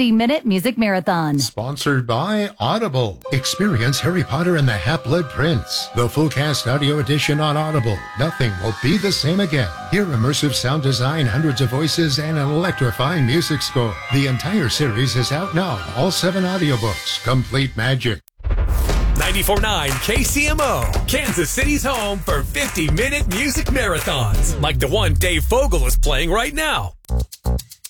50-minute music marathon. Sponsored by Audible. Experience Harry Potter and the Half-Blood Prince. The full cast audio edition on Audible. Nothing will be the same again. Hear immersive sound design, hundreds of voices, and an electrifying music score. The entire series is out now. All 7 audiobooks. Complete magic. 94.9 KCMO, Kansas City's home for 50-minute music marathons, like the one Dave Fogel is playing right now.